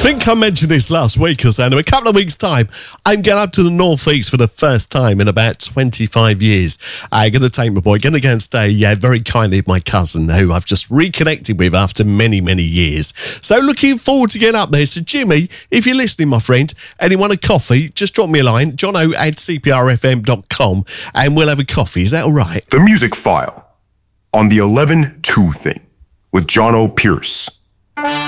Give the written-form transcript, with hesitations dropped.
think I mentioned this last week or so. In a couple of weeks' time, I'm going up to the North East for the first time in about 25 years. I'm going to take my boy, going to go and stay very kindly with my cousin, who I've just reconnected with after many, many years. So looking forward to getting up there. So Jimmy, if you're listening, my friend, and you want a coffee, just drop me a line, jono@cprfm.com, and we'll have a coffee. Is that all right? The Music File on the 11-2 thing with John O. Pierce.